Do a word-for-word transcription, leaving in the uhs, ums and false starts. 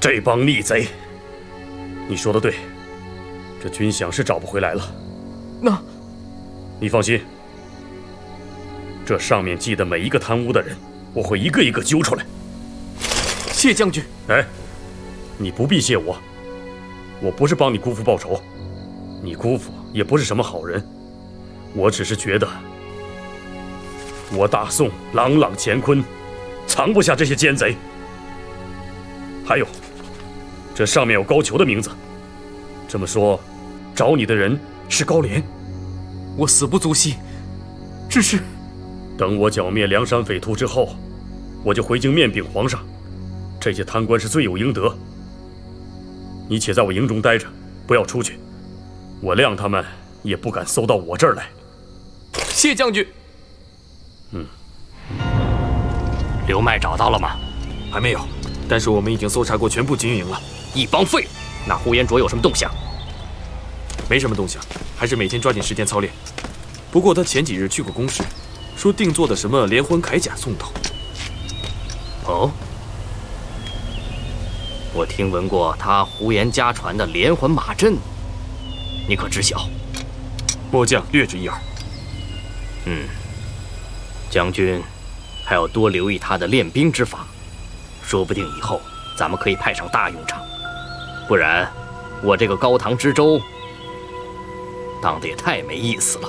这帮逆贼，你说的对，这军饷是找不回来了。 那， 你放心，这上面记的每一个贪污的人，我会一个一个揪出来。 谢将军。 哎，你不必谢我，我不是帮你姑父报仇，你姑父也不是什么好人，我只是觉得，我大宋朗朗乾坤，藏不下这些奸贼。还有，这上面有高俅的名字，这么说，找你的人是高廉。 我死不足惜，只是等我剿灭梁山匪徒之后，我就回京面禀皇上，这些贪官是罪有应得。你且在我营中待着，不要出去，我谅他们也不敢搜到我这儿来。 谢将军。 嗯。 刘迈找到了吗？ 还没有，但是我们已经搜查过全部军营了。 一帮废物！那呼延灼有什么动向？ 没什么动向，还是每天抓紧时间操练。不过他前几日去过宫室，说定做的什么连环铠甲送到。 哦，我听闻过他呼延家传的连环马阵，你可知晓？ 末将略知一二。 嗯，将军还要多留意他的练兵之法，说不定以后咱们可以派上大用场。不然，我这个高唐知州当得也太没意思了。